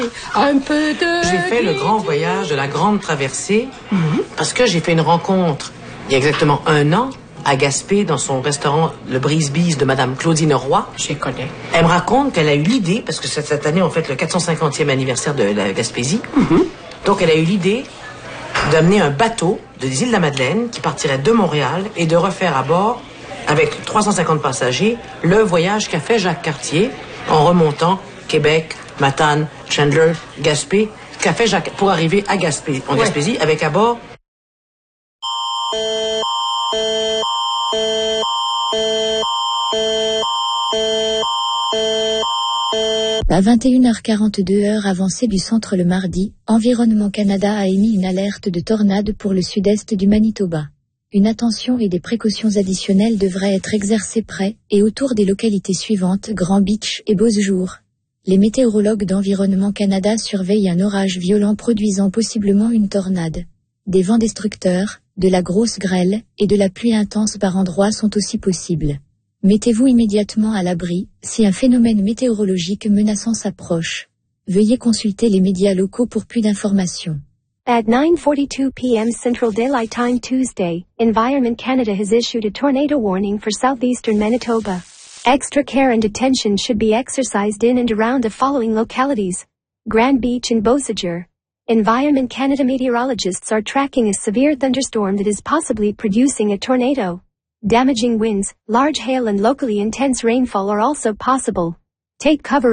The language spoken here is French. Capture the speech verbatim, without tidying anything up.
Un peu de... J'ai fait le grand voyage de la grande traversée mm-hmm. parce que j'ai fait une rencontre il y a exactement un an à Gaspé dans son restaurant Le Brise Bise de Madame Claudine Roy. Je connais. Elle me raconte qu'elle a eu l'idée, parce que cette année on fête le quatre cent cinquantième anniversaire de la Gaspésie, mm-hmm. donc elle a eu l'idée d'amener un bateau des îles de la Madeleine qui partirait de Montréal et de refaire à bord, avec trois cent cinquante passagers, le voyage qu'a fait Jacques Cartier en remontant Québec, Matane, Chandler, Gaspé, qu'a fait Jacques pour arriver à Gaspé, en ouais. Gaspésie, avec à bord... À vingt et une heures quarante-deux heure avancée du centre le mardi, Environnement Canada a émis une alerte de tornade pour le sud-est du Manitoba. Une attention et des précautions additionnelles devraient être exercées près et autour des localités suivantes Grand Beach et Beausejour. Les météorologues d'Environnement Canada surveillent un orage violent produisant possiblement une tornade. Des vents destructeurs, de la grosse grêle et de la pluie intense par endroits sont aussi possibles. Mettez-vous immédiatement à l'abri si un phénomène météorologique menaçant s'approche. Veuillez consulter les médias locaux pour plus d'informations. At nine forty-two p m Central Daylight Time Tuesday, Environment Canada has issued a tornado warning for southeastern Manitoba. Extra care and attention should be exercised in and around the following localities: Grand Beach and Beausejour. Environment Canada meteorologists are tracking a severe thunderstorm that is possibly producing a tornado. Damaging winds, large hail and locally intense rainfall are also possible. Take cover